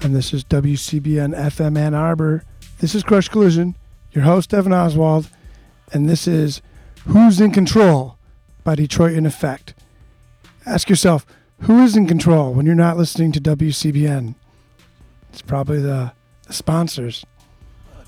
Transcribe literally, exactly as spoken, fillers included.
and this is W C B N F M Ann Arbor. This is Crush Collision, your host, Evan Oswald, and this is Who's in Control by Detroit in Effect. Ask yourself, who is in control when you're not listening to W C B N? It's probably the, the sponsors.